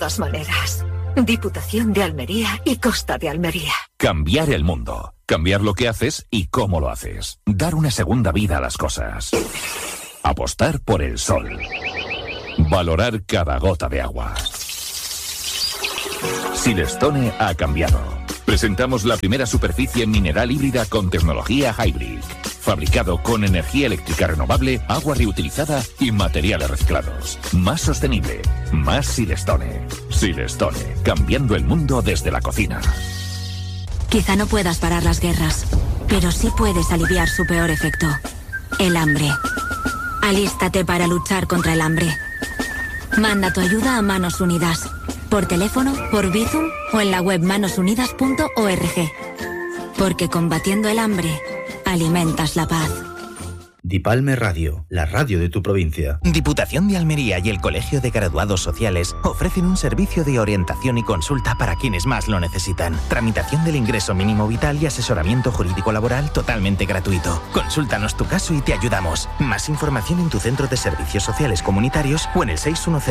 todas maneras. Diputación de Almería y Costa de Almería. Cambiar el mundo. Cambiar lo que haces y cómo lo haces. Dar una segunda vida a las cosas. Apostar por el sol. Valorar cada gota de agua. Silestone ha cambiado. Presentamos la primera superficie mineral híbrida con tecnología Hybrid. Fabricado con energía eléctrica renovable, agua reutilizada y materiales reciclados. Más sostenible. Más Silestone. Silestone. Cambiando el mundo desde la cocina. Quizá no puedas parar las guerras, pero sí puedes aliviar su peor efecto. El hambre. Alístate para luchar contra el hambre. Manda tu ayuda a Manos Unidas. Por teléfono, por Bizum o en la web manosunidas.org. Porque combatiendo el hambre, alimentas la paz. Dipalme Radio, la radio de tu provincia. Diputación de Almería y el Colegio de Graduados Sociales ofrecen un servicio de orientación y consulta para quienes más lo necesitan. Tramitación del ingreso mínimo vital y asesoramiento jurídico laboral totalmente gratuito. Consúltanos tu caso y te ayudamos. Más información en tu centro de servicios sociales comunitarios o en el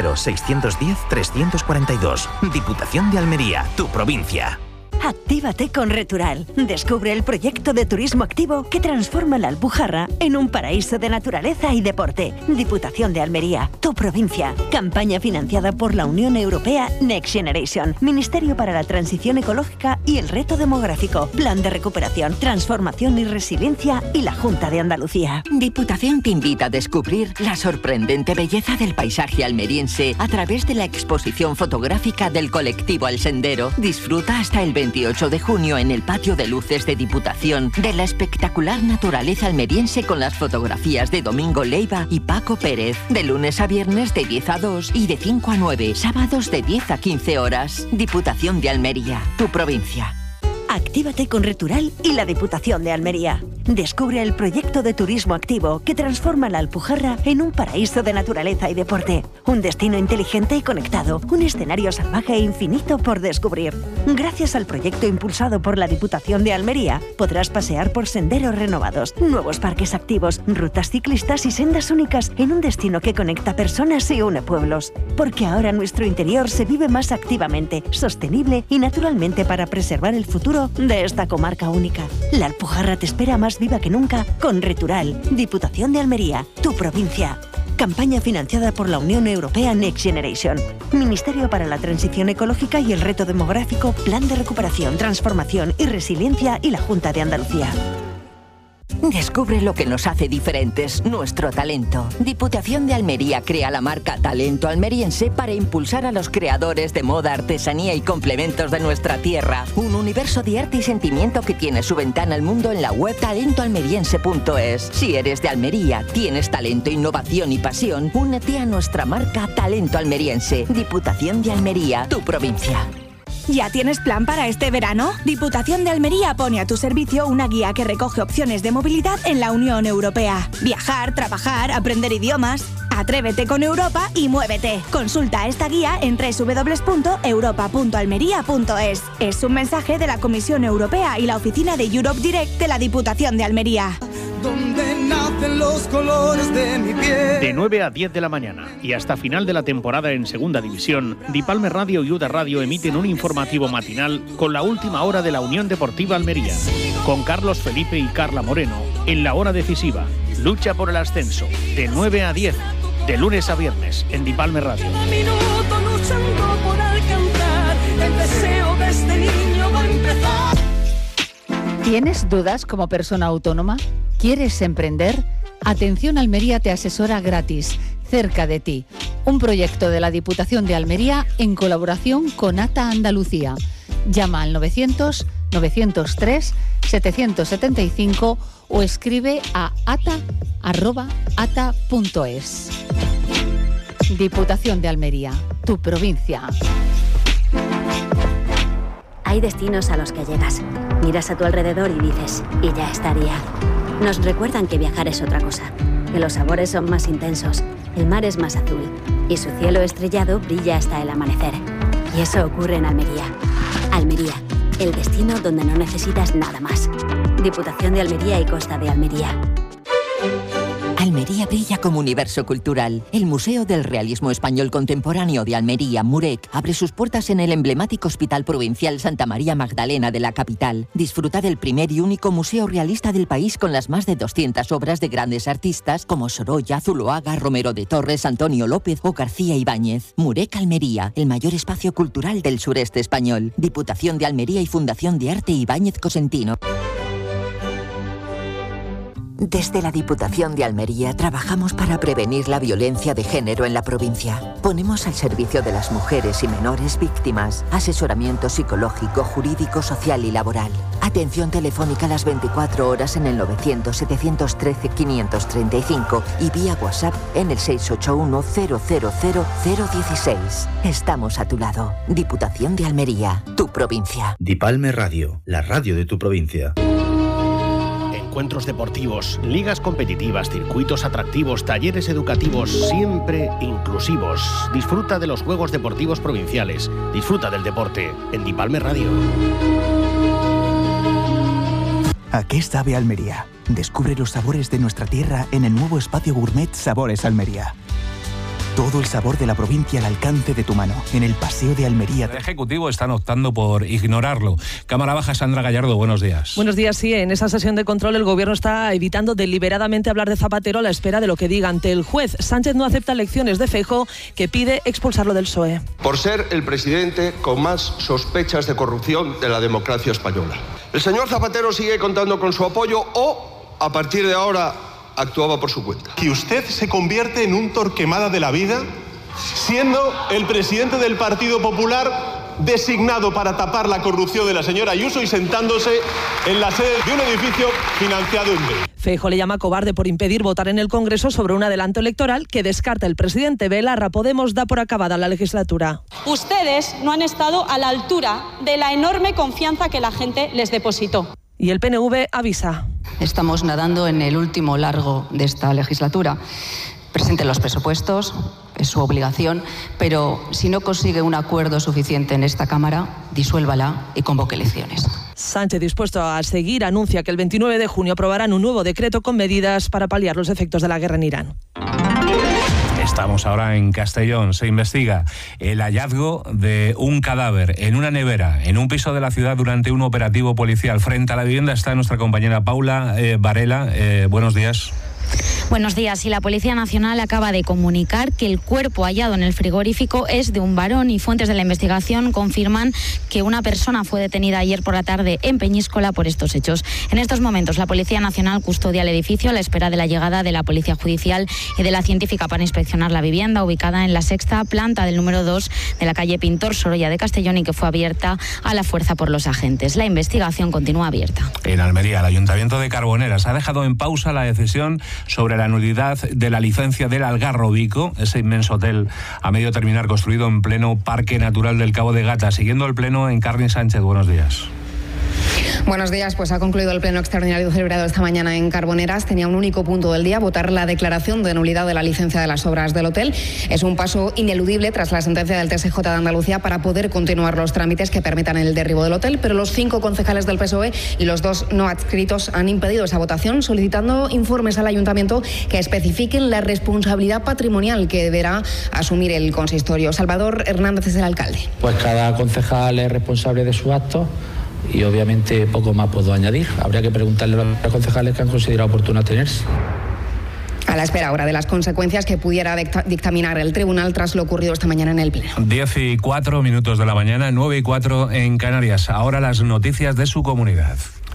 610-610-342. Diputación de Almería, tu provincia. Actívate con Retural. Descubre el proyecto de turismo activo que transforma la Alpujarra en un paraíso de naturaleza y deporte. Diputación de Almería, tu provincia. Campaña financiada por la Unión Europea Next Generation, Ministerio para la Transición Ecológica y el Reto Demográfico, Plan de Recuperación, Transformación y Resiliencia y la Junta de Andalucía. Diputación te invita a descubrir la sorprendente belleza del paisaje almeriense a través de la exposición fotográfica del colectivo El Sendero. Disfruta hasta el 28 de junio en el patio de luces de Diputación de la espectacular naturaleza almeriense con las fotografías de Domingo Leiva y Paco Pérez, de lunes a viernes de 10 a 2 y de 5 a 9, sábados de 10 a 15 horas. Diputación de Almería, tu provincia. Actívate con Retural y la Diputación de Almería. Descubre el proyecto de turismo activo que transforma la Alpujarra en un paraíso de naturaleza y deporte. Un destino inteligente y conectado. Un escenario salvaje e infinito por descubrir. Gracias al proyecto impulsado por la Diputación de Almería, podrás pasear por senderos renovados, nuevos parques activos, rutas ciclistas y sendas únicas en un destino que conecta personas y une pueblos. Porque ahora nuestro interior se vive más activamente, sostenible y naturalmente para preservar el futuro de esta comarca única. La Alpujarra te espera más viva que nunca con Retural. Diputación de Almería, tu provincia. Campaña financiada por la Unión Europea Next Generation, Ministerio para la Transición Ecológica y el Reto Demográfico, Plan de Recuperación, Transformación y Resiliencia y la Junta de Andalucía. Descubre lo que nos hace diferentes, nuestro talento. Diputación de Almería crea la marca Talento Almeriense para impulsar a los creadores de moda, artesanía y complementos de nuestra tierra. Un universo de arte y sentimiento que tiene su ventana al mundo en la web talentoalmeriense.es. Si eres de Almería, tienes talento, innovación y pasión, únete a nuestra marca Talento Almeriense. Diputación de Almería, tu provincia. ¿Ya tienes plan para este verano? Diputación de Almería pone a tu servicio una guía que recoge opciones de movilidad en la Unión Europea. Viajar, trabajar, aprender idiomas. Atrévete con Europa y muévete. Consulta esta guía en www.europa.almería.es. Es un mensaje de la Comisión Europea y la oficina de Europe Direct de la Diputación de Almería. Donde nacen los colores de mi piel. De 9 a 10 de la mañana y hasta final de la temporada en Segunda División, Dipalme Radio y UDA Radio emiten un informativo matinal con la última hora de la Unión Deportiva Almería, con Carlos Felipe y Carla Moreno en la hora decisiva. Lucha por el ascenso, de 9 a 10, de lunes a viernes, en Dipalme Radio. Cada minuto luchando por alcanzar el deseo de este niño va a empezar. ¿Tienes dudas como persona autónoma? ¿Quieres emprender? Atención Almería te asesora gratis, cerca de ti. Un proyecto de la Diputación de Almería en colaboración con ATA Andalucía. Llama al 900-903-775 o escribe a ata@ata.es. Diputación de Almería, tu provincia. Hay destinos a los que llegas, miras a tu alrededor y dices, y ya estaría. Nos recuerdan que viajar es otra cosa, que los sabores son más intensos, el mar es más azul y su cielo estrellado brilla hasta el amanecer. Y eso ocurre en Almería. Almería, el destino donde no necesitas nada más. Diputación de Almería y Costa de Almería. Almería brilla como universo cultural. El Museo del Realismo Español Contemporáneo de Almería, MUREC, abre sus puertas en el emblemático Hospital Provincial Santa María Magdalena de la capital. Disfruta del primer y único museo realista del país con las más de 200 obras de grandes artistas como Sorolla, Zuloaga, Romero de Torres, Antonio López o García Ibáñez. MUREC Almería, el mayor espacio cultural del sureste español. Diputación de Almería y Fundación de Arte Ibáñez Cosentino. Desde la Diputación de Almería trabajamos para prevenir la violencia de género en la provincia. Ponemos al servicio de las mujeres y menores víctimas asesoramiento psicológico, jurídico, social y laboral. Atención telefónica las 24 horas en el 900-713-535 y vía WhatsApp en el 681-000-016. Estamos a tu lado. Diputación de Almería, tu provincia. Dipalme Radio, la radio de tu provincia. Encuentros deportivos, ligas competitivas, circuitos atractivos, talleres educativos, siempre inclusivos. Disfruta de los Juegos Deportivos Provinciales. Disfruta del deporte en Dipalme Radio. ¿A qué sabe Almería? Descubre los sabores de nuestra tierra en el nuevo espacio gourmet Sabores Almería. Todo el sabor de la provincia al alcance de tu mano, en el Paseo de Almería. El Ejecutivo están optando por ignorarlo. Cámara Baja, Sandra Gallardo, buenos días. Buenos días, sí. En esa sesión de control el Gobierno está evitando deliberadamente hablar de Zapatero a la espera de lo que diga ante el juez. Sánchez no acepta lecciones de Feijóo, que pide expulsarlo del PSOE. Por ser el presidente con más sospechas de corrupción de la democracia española. El señor Zapatero sigue contando con su apoyo o, a partir de ahora, actuaba por su cuenta. ¿Y usted se convierte en un Torquemada de la vida, siendo el presidente del Partido Popular designado para tapar la corrupción de la señora Ayuso y sentándose en la sede de un edificio financiado en B? Feijóo le llama cobarde por impedir votar en el Congreso sobre un adelanto electoral que descarta el presidente. Belarra, Podemos da por acabada la legislatura. Ustedes no han estado a la altura de la enorme confianza que la gente les depositó. Y el PNV avisa. Estamos nadando en el último largo de esta legislatura. Presenten los presupuestos, es su obligación, pero si no consigue un acuerdo suficiente en esta Cámara, disuélvala y convoque elecciones. Sánchez, dispuesto a seguir, anuncia que el 29 de junio aprobarán un nuevo decreto con medidas para paliar los efectos de la guerra en Irán. Estamos ahora en Castellón. Se investiga el hallazgo de un cadáver en una nevera, en un piso de la ciudad durante un operativo policial. Frente a la vivienda está nuestra compañera Paula Varela. Buenos días. Buenos días. Y la Policía Nacional acaba de comunicar que el cuerpo hallado en el frigorífico es de un varón y fuentes de la investigación confirman que una persona fue detenida ayer por la tarde en Peñíscola por estos hechos. En estos momentos la Policía Nacional custodia el edificio a la espera de la llegada de la Policía Judicial y de la científica para inspeccionar la vivienda ubicada en la sexta planta del número 2 de la calle Pintor Sorolla de Castellón y que fue abierta a la fuerza por los agentes. La investigación continúa abierta. En Almería, el Ayuntamiento de Carboneras ha dejado en pausa la decisión sobre la nulidad de la licencia del Algarrobico, ese inmenso hotel a medio terminar construido en pleno Parque Natural del Cabo de Gata. Siguiendo el pleno, Encarni Sánchez, buenos días. Buenos días, pues ha concluido el pleno extraordinario celebrado esta mañana en Carboneras. Tenía un único punto del día, votar la declaración de nulidad de la licencia de las obras del hotel. Es un paso ineludible tras la sentencia del TSJ de Andalucía para poder continuar los trámites que permitan el derribo del hotel, pero los 5 concejales del PSOE y los 2 no adscritos han impedido esa votación, solicitando informes al ayuntamiento que especifiquen la responsabilidad patrimonial que deberá asumir el consistorio. Salvador Hernández es el alcalde. Pues cada concejal es responsable de sus actos y obviamente poco más puedo añadir. Habría que preguntarle a los concejales que han considerado oportuno tenerse. A la espera ahora de las consecuencias que pudiera dictaminar el tribunal tras lo ocurrido esta mañana en el pleno. 10:04 de la mañana, 9:04 en Canarias. Ahora las noticias de su comunidad.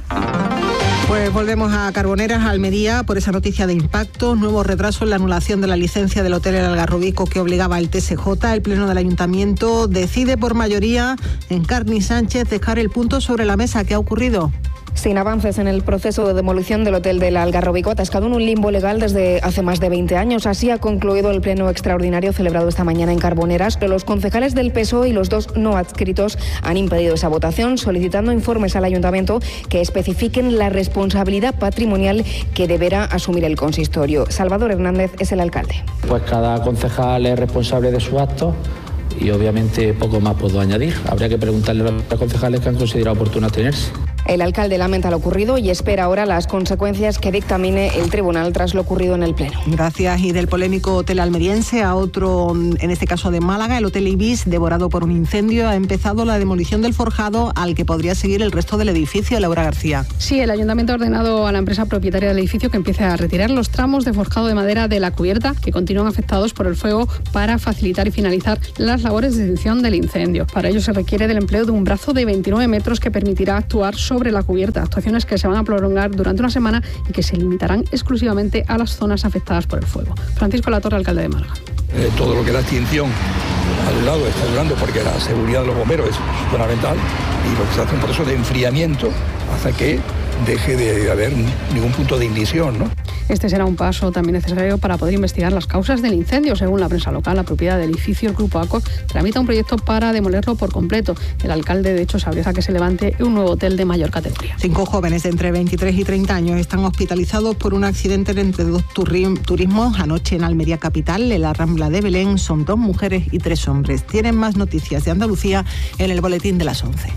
Pues volvemos a Carboneras, a Almería, por esa noticia de impacto. Nuevo retraso en la anulación de la licencia del Hotel El Algarrobico que obligaba al TSJ. El Pleno del Ayuntamiento decide por mayoría, Encarni Sánchez, dejar el punto sobre la mesa. ¿Qué ha ocurrido? Sin avances en el proceso de demolición del Hotel del Algarrobico, atascado en un limbo legal desde hace más de 20 años. Así ha concluido el pleno extraordinario celebrado esta mañana en Carboneras, pero los concejales del PSOE y los 2 no adscritos han impedido esa votación, solicitando informes al ayuntamiento que especifiquen la responsabilidad patrimonial que deberá asumir el consistorio. Salvador Hernández es el alcalde. Pues cada concejal es responsable de sus actos y obviamente poco más puedo añadir. Habría que preguntarle a los concejales que han considerado oportuno tenerse. El alcalde lamenta lo ocurrido y espera ahora las consecuencias que dictamine el tribunal tras lo ocurrido en el Pleno. Gracias. Y del polémico hotel almeriense a otro, en este caso de Málaga, el Hotel Ibis, devorado por un incendio, ha empezado la demolición del forjado al que podría seguir el resto del edificio. Laura García. Sí, el ayuntamiento ha ordenado a la empresa propietaria del edificio que empiece a retirar los tramos de forjado de madera de la cubierta que continúan afectados por el fuego para facilitar y finalizar las labores de extinción del incendio. Para ello se requiere del empleo de un brazo de 29 metros que permitirá actuar sobre la cubierta, actuaciones que se van a prolongar durante una semana y que se limitarán exclusivamente a las zonas afectadas por el fuego. Francisco Latorre, alcalde de Málaga. Todo lo que es la extinción al lado está ayudando porque la seguridad de los bomberos es fundamental y lo que se hace un proceso de enfriamiento hace que deje de haber ningún punto de ignición, ¿no? Este será un paso también necesario para poder investigar las causas del incendio. Según la prensa local, la propiedad del edificio, el Grupo ACOR, tramita un proyecto para demolerlo por completo. El alcalde, de hecho, se abriza que se levante un nuevo hotel de mayor categoría. 5 jóvenes de entre 23 y 30 años están hospitalizados por un accidente entre dos turismos anoche en Almería capital, en la Rambla de Belén. Son 2 mujeres y 3 hombres. Tienen más noticias de Andalucía en el boletín de las 11.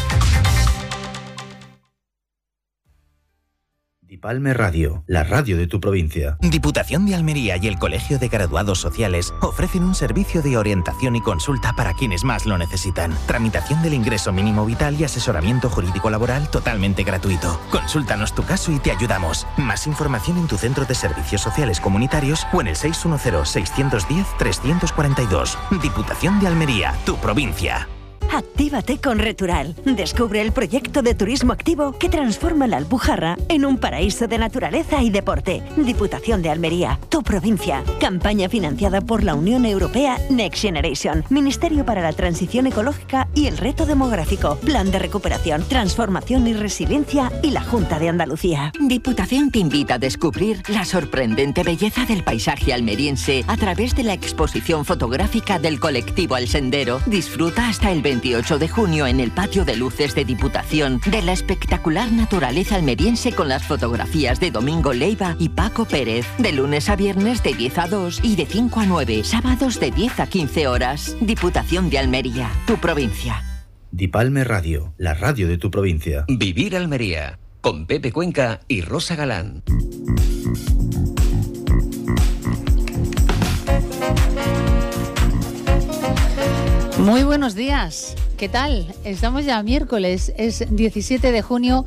Dipalme Radio, la radio de tu provincia. Diputación de Almería y el Colegio de Graduados Sociales ofrecen un servicio de orientación y consulta para quienes más lo necesitan. Tramitación del ingreso mínimo vital y asesoramiento jurídico laboral totalmente gratuito. Consúltanos tu caso y te ayudamos. Más información en tu centro de servicios sociales comunitarios o en el 610-610-342. Diputación de Almería, tu provincia. Actívate con Retural. Descubre el proyecto de turismo activo que transforma la Alpujarra en un paraíso de naturaleza y deporte. Diputación de Almería, tu provincia. Campaña financiada por la Unión Europea Next Generation, Ministerio para la Transición Ecológica y el Reto Demográfico, Plan de Recuperación, Transformación y Resiliencia y la Junta de Andalucía. Diputación te invita a descubrir la sorprendente belleza del paisaje almeriense a través de la exposición fotográfica del colectivo El Sendero. Disfruta hasta el 28 de junio en el patio de luces de Diputación de la espectacular naturaleza almeriense con las fotografías de Domingo Leiva y Paco Pérez. De lunes a viernes de 10 a 2 y de 5 a 9, sábados de 10 a 15 horas. Diputación de Almería, tu provincia. Dipalme Radio, la radio de tu provincia. Vivir Almería, con Pepe Cuenca y Rosa Galán. Muy buenos días, ¿qué tal? Estamos ya miércoles, es 17 de junio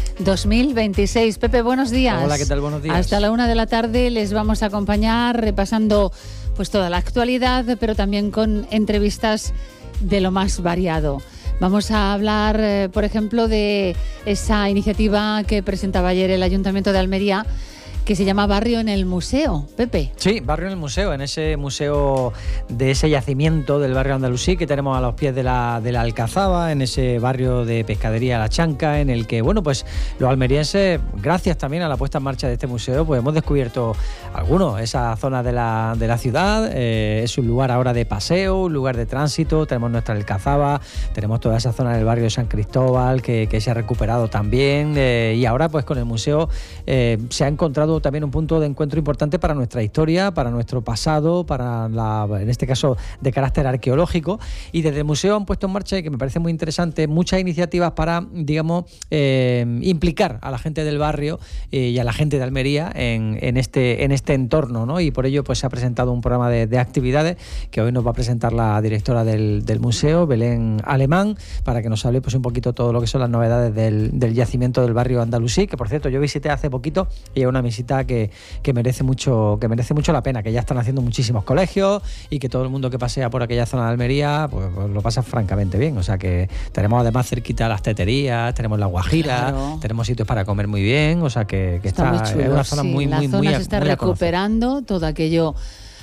2026. Pepe, buenos días. Hola, ¿qué tal? Buenos días. Hasta la 1 de la tarde les vamos a acompañar repasando pues toda la actualidad, pero también con entrevistas de lo más variado. Vamos a hablar, por ejemplo, de esa iniciativa que presentaba ayer el Ayuntamiento de Almería, que se llama Barrio en el Museo. Pepe. Sí, Barrio en el Museo, en ese museo de ese yacimiento del barrio andalusí que tenemos a los pies de la Alcazaba, en ese barrio de pescadería La Chanca, en el que, bueno, pues los almerienses, gracias también a la puesta en marcha de este museo, pues hemos descubierto algunos, esa zona de la ciudad, es un lugar ahora de paseo, un lugar de tránsito, tenemos nuestra Alcazaba, tenemos toda esa zona del barrio de San Cristóbal que se ha recuperado también, y ahora pues con el museo se ha encontrado también un punto de encuentro importante para nuestra historia, para nuestro pasado, en este caso de carácter arqueológico, y desde el museo han puesto en marcha, que me parece muy interesante, muchas iniciativas para, digamos, implicar a la gente del barrio y a la gente de Almería en este entorno, ¿no? Y por ello pues se ha presentado un programa de actividades que hoy nos va a presentar la directora del museo, Belén Alemán, para que nos hable pues un poquito todo lo que son las novedades del yacimiento del barrio andalusí, que por cierto yo visité hace poquito y es una visita que merece mucho la pena, que ya están haciendo muchísimos colegios y que todo el mundo que pasea por aquella zona de Almería pues lo pasa francamente bien. O sea que tenemos además cerquita las teterías, tenemos la Guajira, claro, tenemos sitios para comer muy bien, o sea que está muy chulo, es una zona muy la zona se está recuperando todo aquello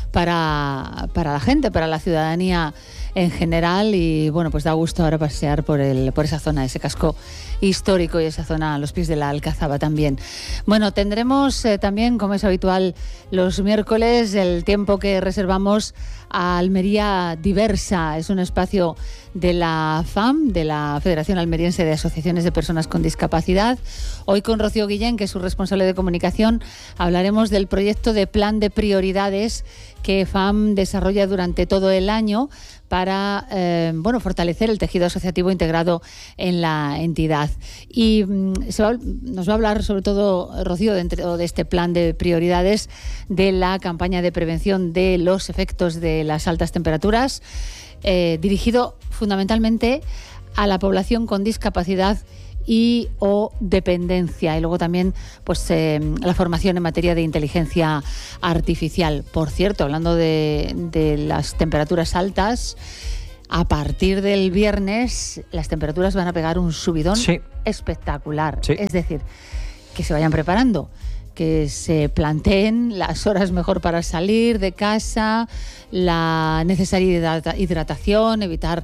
para la gente, para la ciudadanía en general, y bueno, pues da gusto ahora pasear por esa zona, ese casco histórico y esa zona a los pies de la Alcazaba también. Bueno, tendremos también, como es habitual los miércoles, el tiempo que reservamos a Almería Diversa. Es un espacio de la FAM, de la Federación Almeriense de Asociaciones de Personas con Discapacidad. Hoy con Rocío Guillén, que es su responsable de comunicación, hablaremos del proyecto de plan de prioridades que FAM desarrolla durante todo el año para fortalecer el tejido asociativo integrado en la entidad. Y nos va a hablar sobre todo Rocío dentro de este plan de prioridades de la campaña de prevención de los efectos de las altas temperaturas, dirigido fundamentalmente a la población con discapacidad y o dependencia, y luego también la formación en materia de inteligencia artificial. Por cierto, hablando de las temperaturas altas, a partir del viernes las temperaturas van a pegar un subidón espectacular. Sí. Es decir, que se vayan preparando, que se planteen las horas mejor para salir de casa, la necesaria hidratación, evitar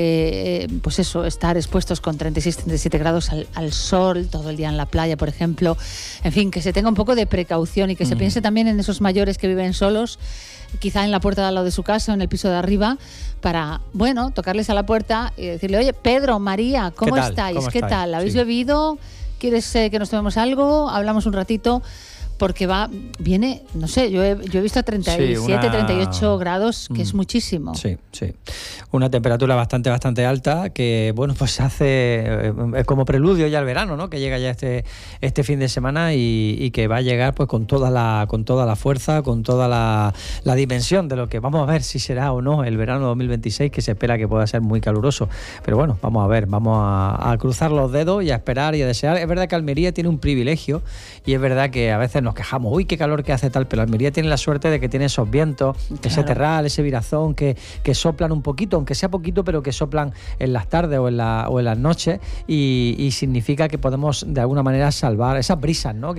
estar expuestos con 36-37 grados al sol todo el día en la playa, por ejemplo. En fin, que se tenga un poco de precaución y que se piense también en esos mayores que viven solos, quizá en la puerta de al lado de su casa o en el piso de arriba, para, tocarles a la puerta y decirle: oye, Pedro, María, ¿cómo estáis? ¿Qué tal? ¿Habéis bebido? ¿Quieres que nos tomemos algo? Hablamos un ratito, porque viene, no sé, yo he visto a 37, 38 grados, que es muchísimo. Sí. Una temperatura bastante alta que, hace como preludio ya al verano, ¿no? Que llega ya este fin de semana y que va a llegar pues con toda la fuerza, con toda la dimensión de lo que vamos a ver si será o no el verano 2026, que se espera que pueda ser muy caluroso. Pero vamos a ver, vamos a cruzar los dedos y a esperar y a desear. Es verdad que Almería tiene un privilegio y es verdad que a veces nos quejamos, uy, qué calor que hace tal, pero Almería tiene la suerte de que tiene esos vientos, ese terral, ese virazón que soplan un poquito, aunque sea poquito, pero que soplan en las tardes o en las noches, y significa que podemos de alguna manera salvar esas brisas, ¿no?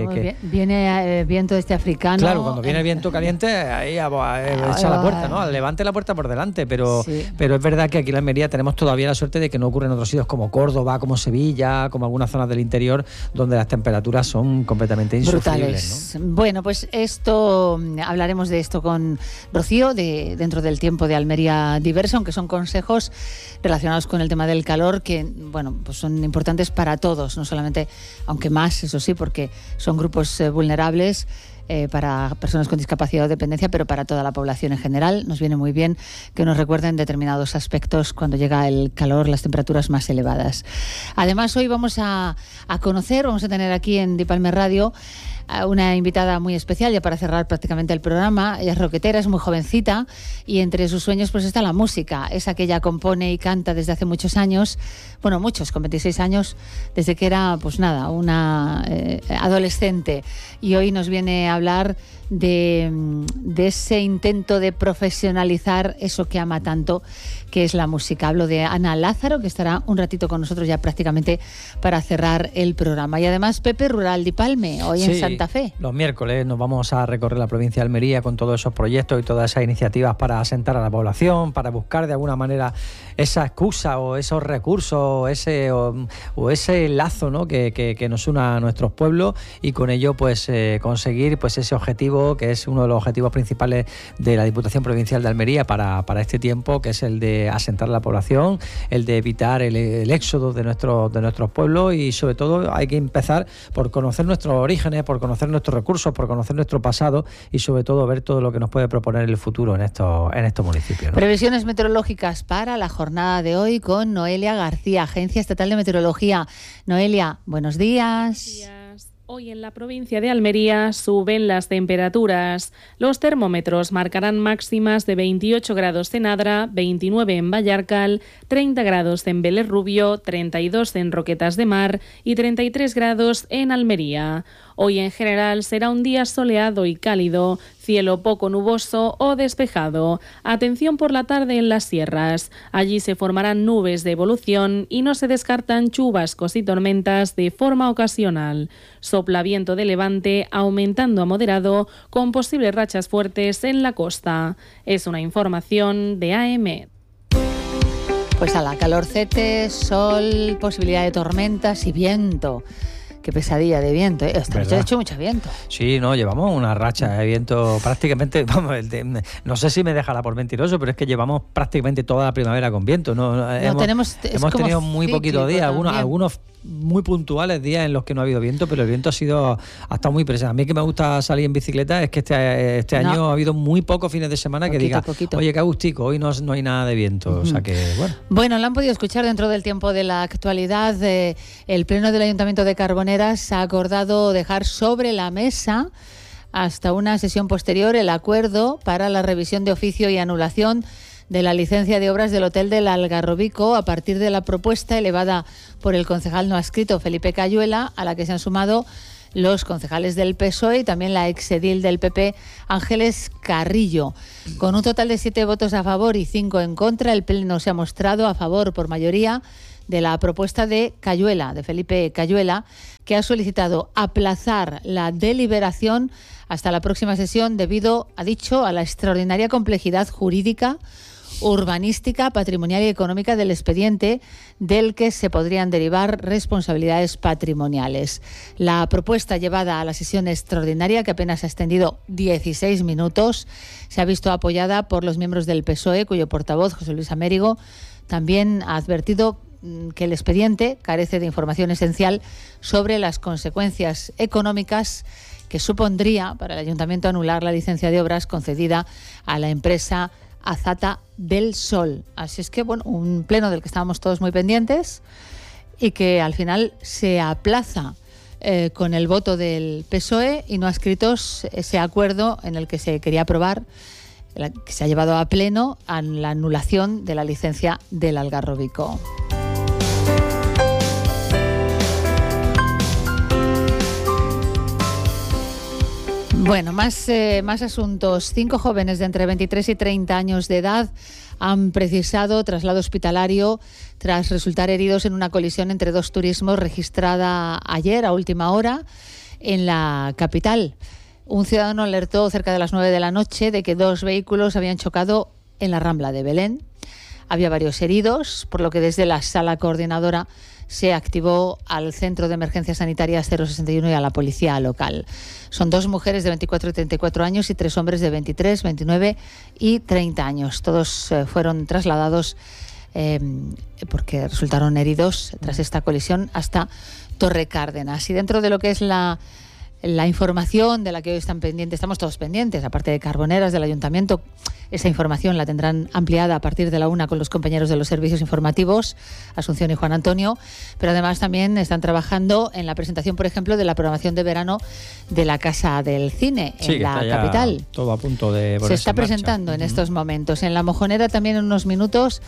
Viene viento africano. Claro, cuando viene el viento caliente, ahí echa la puerta, ¿no? Levante la puerta por delante, pero es verdad que aquí en Almería tenemos todavía la suerte de que no ocurre en otros sitios como Córdoba, como Sevilla, como algunas zonas del interior, donde las temperaturas son completamente insufribles. ¿No? Bueno, pues hablaremos de esto con Rocío dentro del tiempo de Almería Diversa, aunque son consejos relacionados con el tema del calor que, son importantes para todos, no solamente, aunque más, eso sí, porque son grupos vulnerables, para personas con discapacidad o dependencia, pero para toda la población en general. Nos viene muy bien que nos recuerden determinados aspectos cuando llega el calor, las temperaturas más elevadas. Además, hoy vamos a tener aquí en Dipalme Radio a una invitada muy especial, ya para cerrar prácticamente el programa. Ella es rocketera, es muy jovencita, y entre sus sueños está la música, esa que ella compone y canta desde hace muchos años, con 26 años, desde que era una adolescente, y hoy nos viene a hablar de ese intento de profesionalizar eso que ama tanto, que es la música. Hablo de Ana Lázaro, que estará un ratito con nosotros ya prácticamente para cerrar el programa. Y además, Pepe, Rural Dipalme, hoy en Santa Fe. Los miércoles nos vamos a recorrer la provincia de Almería con todos esos proyectos y todas esas iniciativas para asentar a la población, para buscar de alguna manera esa excusa o esos recursos o ese lazo, ¿no? que nos una a nuestros pueblos, y con ello conseguir ese objetivo, que es uno de los objetivos principales de la Diputación Provincial de Almería para este tiempo, que es el de asentar a la población, el de evitar el éxodo de nuestros pueblos, y sobre todo hay que empezar por conocer nuestros orígenes, por conocer nuestros recursos, por conocer nuestro pasado, y sobre todo ver todo lo que nos puede proponer el futuro en estos municipios, ¿no? Previsiones meteorológicas para la jornada de hoy con Noelia García, Agencia Estatal de Meteorología. Noelia, buenos días. Hoy en la provincia de Almería suben las temperaturas. Los termómetros marcarán máximas de 28 grados en Adra, 29 en Vallarcal, 30 grados en Vélez Rubio, 32 en Roquetas de Mar y 33 grados en Almería. Hoy en general será un día soleado y cálido, cielo poco nuboso o despejado. Atención por la tarde en las sierras. Allí se formarán nubes de evolución y no se descartan chubascos y tormentas de forma ocasional. Sopla viento de levante aumentando a moderado con posibles rachas fuertes en la costa. Es una información de AEMET. Pues calorcete, sol, posibilidad de tormentas y viento. Qué pesadilla de viento, ¿eh? Esta noche ha hecho mucho viento. Sí, no, llevamos una racha de viento prácticamente, vamos, no sé si me dejará por mentiroso, pero es que llevamos prácticamente toda la primavera con viento. Hemos tenido muy poquitos días, algunos muy puntuales días en los que no ha habido viento, pero el viento ha estado muy presente. A mí que me gusta salir en bicicleta es que este año ha habido muy pocos fines de semana que diga, oye, qué agustico, hoy no hay nada de viento. O sea que, Bueno, lo han podido escuchar dentro del tiempo de la actualidad. El Pleno del Ayuntamiento de Carboneras ha acordado dejar sobre la mesa hasta una sesión posterior el acuerdo para la revisión de oficio y anulación de la licencia de obras del Hotel del Algarrobico a partir de la propuesta elevada por el concejal no adscrito Felipe Cayuela, a la que se han sumado los concejales del PSOE y también la exedil del PP, Ángeles Carrillo. Con un total de 7 votos a favor y 5 en contra, el Pleno se ha mostrado a favor por mayoría de la propuesta de Cayuela, de Felipe Cayuela, que ha solicitado aplazar la deliberación hasta la próxima sesión debido, ha dicho, a la extraordinaria complejidad jurídica, urbanística, patrimonial y económica del expediente, del que se podrían derivar responsabilidades patrimoniales. La propuesta llevada a la sesión extraordinaria, que apenas ha extendido 16 minutos, se ha visto apoyada por los miembros del PSOE, cuyo portavoz, José Luis Amérigo, también ha advertido que el expediente carece de información esencial sobre las consecuencias económicas que supondría para el Ayuntamiento anular la licencia de obras concedida a la empresa Azata del Sol. Así es que, un pleno del que estábamos todos muy pendientes y que al final se aplaza con el voto del PSOE y no adscritos ese acuerdo en el que se quería aprobar, que se ha llevado a pleno, a la anulación de la licencia del Algarrobico. Bueno, más asuntos. 5 jóvenes de entre 23 y 30 años de edad han precisado traslado hospitalario tras resultar heridos en una colisión entre 2 turismos registrada ayer a última hora en la capital. Un ciudadano alertó cerca de las 9 de la noche de que 2 vehículos habían chocado en la Rambla de Belén. Había varios heridos, por lo que desde la sala coordinadora se activó al Centro de Emergencias Sanitarias 061 y a la policía local. Son 2 mujeres de 24 y 34 años y 3 hombres de 23, 29 y 30 años. Todos fueron trasladados porque resultaron heridos tras esta colisión hasta Torre Cárdenas. Y dentro de lo que es la información de la que hoy están pendientes, estamos todos pendientes, aparte de Carboneras, del Ayuntamiento, esa información la tendrán ampliada a partir de la 1 con los compañeros de los servicios informativos, Asunción y Juan Antonio, pero además también están trabajando en la presentación, por ejemplo, de la programación de verano de la Casa del Cine en la capital. Todo a punto de se está presentando en estos momentos. En La Mojonera también en unos minutos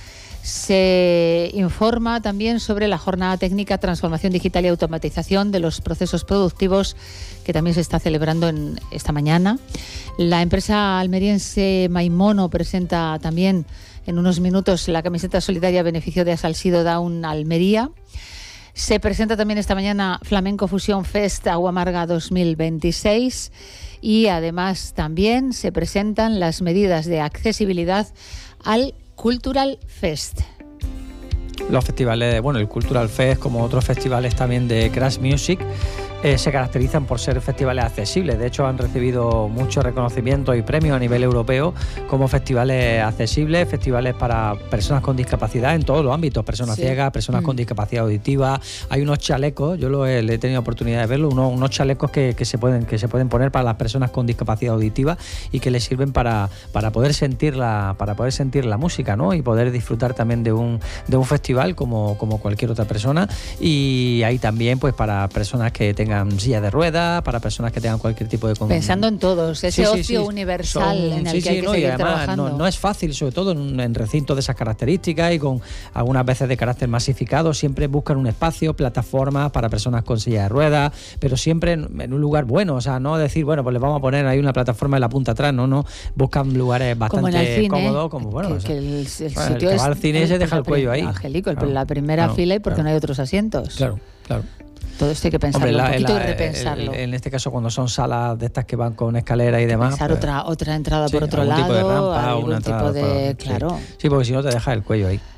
se informa también sobre la jornada técnica Transformación Digital y Automatización de los Procesos Productivos, que también se está celebrando esta mañana. La empresa almeriense Maimono presenta también en unos minutos la camiseta solidaria a beneficio de Asalsido Down Almería. Se presenta también esta mañana Flamenco Fusión Fest Agua Amarga 2026 y además también se presentan las medidas de accesibilidad al Cultural Fest. Los festivales, el Cultural Fest, como otros festivales también de Crash Music, se caracterizan por ser festivales accesibles. De hecho, han recibido muchos reconocimientos y premios a nivel europeo como festivales accesibles, festivales para personas con discapacidad en todos los ámbitos, personas ciegas, personas con discapacidad auditiva. Hay unos chalecos, yo he tenido oportunidad de verlo, unos chalecos que se pueden poner para las personas con discapacidad auditiva y que les sirven para poder sentir la música, ¿no? Y poder disfrutar también de un festival como cualquier otra persona. Y hay también pues para personas que tengan silla de ruedas, para personas que tengan cualquier tipo de... Pensando en todos, ese ocio universal en el que hay que seguir trabajando. No es fácil, sobre todo en recintos de esas características y con algunas veces de carácter masificado, siempre buscan un espacio, plataformas para personas con silla de ruedas, pero siempre en un lugar bueno, o sea, no decir, pues les vamos a poner ahí una plataforma en la punta atrás, no, buscan lugares bastante cómodos, el sitio que va al cine y se deja el cuello ahí. Angélico, la primera fila y porque no hay otros asientos. Claro. Todo esto hay que pensarlo un poquito y repensarlo. En este caso, cuando son salas de estas que van con escalera y demás... Pensar otra entrada por otro lado, tipo de rampa, algún una tipo de... Sí, porque si no te dejas el cuello ahí.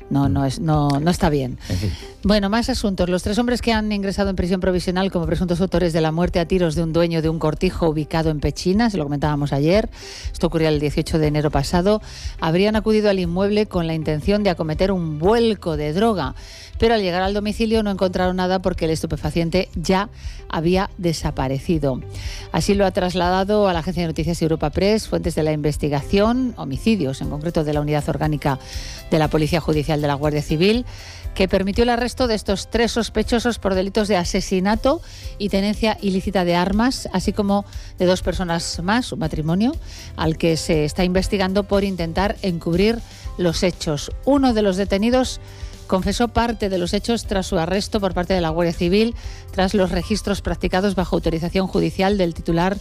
No está bien. En fin. Bueno, más asuntos. Los 3 hombres que han ingresado en prisión provisional como presuntos autores de la muerte a tiros de un dueño de un cortijo ubicado en Pechina, se lo comentábamos ayer, esto ocurrió el 18 de enero pasado, habrían acudido al inmueble con la intención de acometer un vuelco de droga, pero al llegar al domicilio no encontraron nada porque el estupefaciente ya había desaparecido. Así lo ha trasladado a la agencia de noticias Europa Press fuentes de la investigación, homicidios en concreto de la Unidad Orgánica de la Policía Judicial de la Guardia Civil, que permitió el arresto de estos 3 sospechosos por delitos de asesinato y tenencia ilícita de armas, así como de 2 personas más, un matrimonio, al que se está investigando por intentar encubrir los hechos. Uno de los detenidos confesó parte de los hechos tras su arresto por parte de la Guardia Civil, tras los registros practicados bajo autorización judicial del titular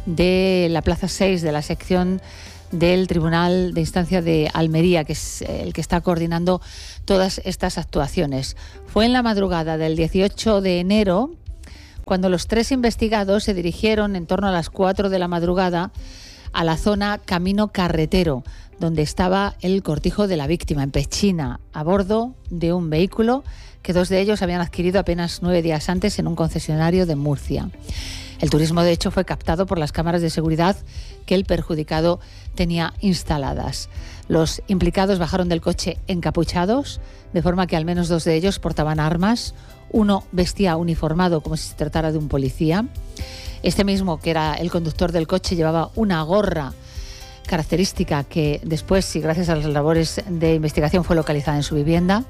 de la Plaza 6 de la sección del Tribunal de Instancia de Almería, que es el que está coordinando todas estas actuaciones. Fue en la madrugada del 18 de enero cuando los 3 investigados se dirigieron en torno a las 4 de la madrugada a la zona Camino Carretero, donde estaba el cortijo de la víctima, en Pechina, a bordo de un vehículo que 2 de ellos habían adquirido apenas 9 días antes en un concesionario de Murcia. El turismo, de hecho, fue captado por las cámaras de seguridad que el perjudicado tenía instaladas. Los implicados bajaron del coche encapuchados, de forma que al menos 2 de ellos portaban armas. Uno vestía uniformado como si se tratara de un policía. Este mismo, que era el conductor del coche, llevaba una gorra característica que después, y gracias a las labores de investigación, fue localizada en su vivienda.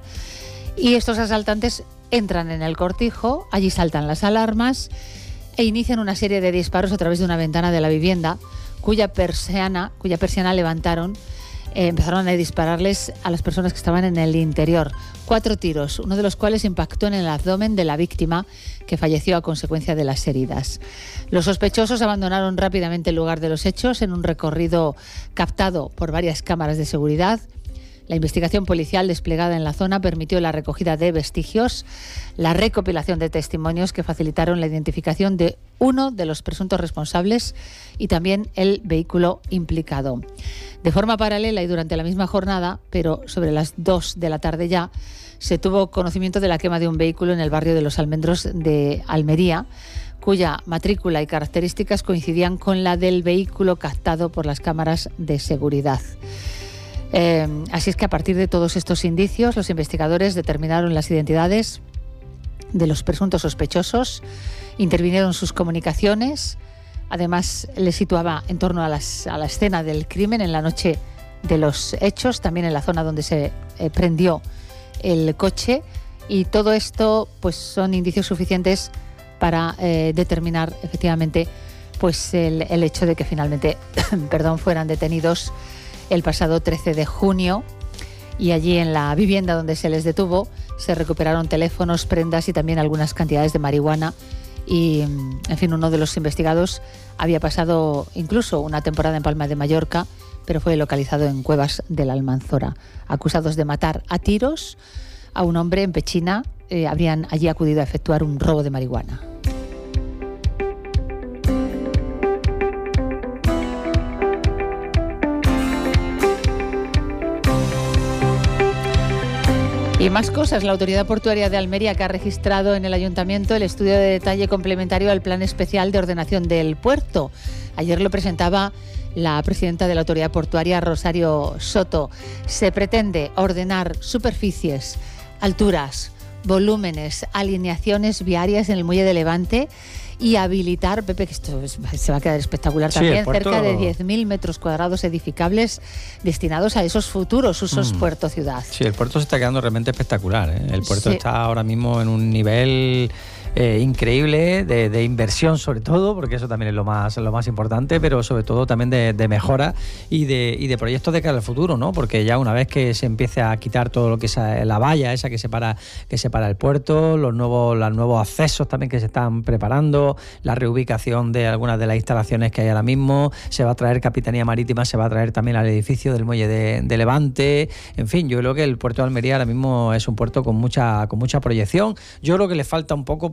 Y estos asaltantes entran en el cortijo, allí saltan las alarmas e inician una serie de disparos a través de una ventana de la vivienda, cuya persiana levantaron. Empezaron a dispararles a las personas que estaban en el interior. 4 tiros, uno de los cuales impactó en el abdomen de la víctima, que falleció a consecuencia de las heridas. Los sospechosos abandonaron rápidamente el lugar de los hechos en un recorrido captado por varias cámaras de seguridad. La investigación policial desplegada en la zona permitió la recogida de vestigios, la recopilación de testimonios que facilitaron la identificación de uno de los presuntos responsables y también el vehículo implicado. De forma paralela y durante la misma jornada, pero sobre las 2 de la tarde ya, se tuvo conocimiento de la quema de un vehículo en el barrio de Los Almendros de Almería, cuya matrícula y características coincidían con la del vehículo captado por las cámaras de seguridad. Así es que a partir de todos estos indicios, los investigadores determinaron las identidades de los presuntos sospechosos, intervinieron sus comunicaciones, además les situaba en torno a la escena del crimen en la noche de los hechos, también en la zona donde se prendió el coche, y todo esto pues son indicios suficientes para determinar efectivamente pues el hecho de que finalmente fueran detenidos el pasado 13 de junio, y allí en la vivienda donde se les detuvo se recuperaron teléfonos, prendas y también algunas cantidades de marihuana. Y, en fin, uno de los investigados había pasado incluso una temporada en Palma de Mallorca, pero fue localizado en Cuevas de la Almanzora. Acusados de matar a tiros a un hombre en Pechina, habrían allí acudido a efectuar un robo de marihuana. Y más cosas. La Autoridad Portuaria de Almería, que ha registrado en el Ayuntamiento el estudio de detalle complementario al Plan Especial de Ordenación del Puerto. Ayer lo presentaba la presidenta de la Autoridad Portuaria, Rosario Soto. Se pretende ordenar superficies, alturas, volúmenes, alineaciones viarias en el muelle de Levante y habilitar, Pepe, que esto se va a quedar espectacular también, sí, cerca de 10.000 metros cuadrados edificables destinados a esos futuros usos puerto-ciudad. Sí, el puerto se está quedando realmente espectacular, ¿eh? El puerto está ahora mismo en un nivel increíble de inversión, sobre todo, porque eso también es lo más importante, pero sobre todo también de mejora y de proyectos de cara al futuro, ¿no? Porque ya una vez que se empiece a quitar todo lo que es la valla esa que separa el puerto, los nuevos accesos también que se están preparando, la reubicación de algunas de las instalaciones que hay ahora mismo, se va a traer Capitanía Marítima, se va a traer también al edificio del muelle de Levante. En fin, yo creo que el puerto de Almería ahora mismo es un puerto con mucha proyección. Yo creo que le falta un poco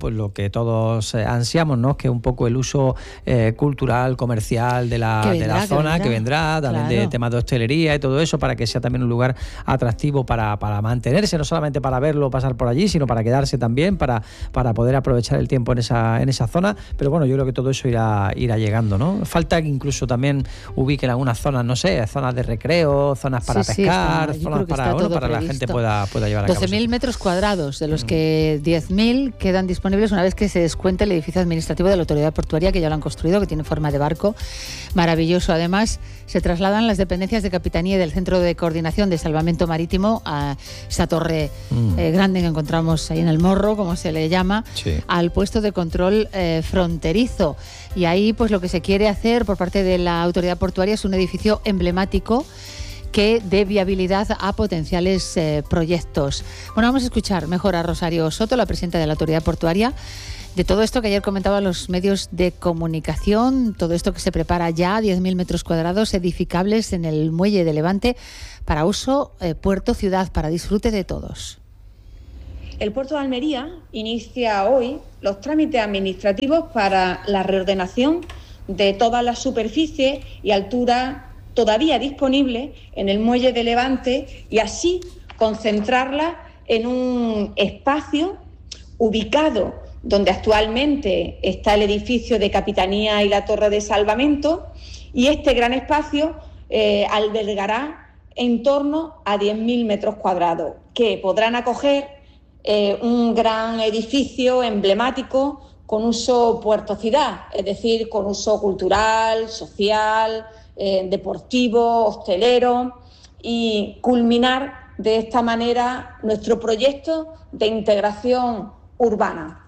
pues lo que todos ansiamos, ¿no? Que un poco el uso cultural, comercial de la zona, que vendrá también, claro, de temas de hostelería y todo eso, para que sea también un lugar atractivo para mantenerse, no solamente para verlo pasar por allí, sino para quedarse también, para poder aprovechar el tiempo en esa zona. Pero bueno, yo creo que todo eso irá llegando, ¿no? Falta que incluso también ubiquen algunas zonas, no sé, zonas de recreo, zonas para pescar, zonas para la gente pueda llevar a cabo. 12.000 metros cuadrados, de los que 10.000 quedan disponibles una vez que se descuente el edificio administrativo de la autoridad portuaria, que ya lo han construido, que tiene forma de barco, maravilloso. Además, se trasladan las dependencias de Capitanía y del Centro de Coordinación de Salvamento Marítimo a esa torre grande que encontramos ahí en el Morro, como se le llama, al puesto de control fronterizo. Y ahí, pues lo que se quiere hacer por parte de la autoridad portuaria es un edificio emblemático que dé viabilidad a potenciales proyectos. Bueno, vamos a escuchar mejor a Rosario Soto, la presidenta de la autoridad portuaria, de todo esto que ayer comentaban los medios de comunicación, todo esto que se prepara ya, 10.000 metros cuadrados edificables en el muelle de Levante para uso puerto-ciudad, para disfrute de todos. El puerto de Almería inicia hoy los trámites administrativos para la reordenación de todas las superficies y alturas todavía disponibles en el muelle de Levante y así concentrarlas en un espacio ubicado donde actualmente está el edificio de Capitanía y la torre de salvamento, y este gran espacio albergará en torno a 10.000 metros cuadrados que podrán acoger un gran edificio emblemático con uso puerto-ciudad, es decir, con uso cultural, social, deportivo, hostelero, y culminar de esta manera nuestro proyecto de integración urbana.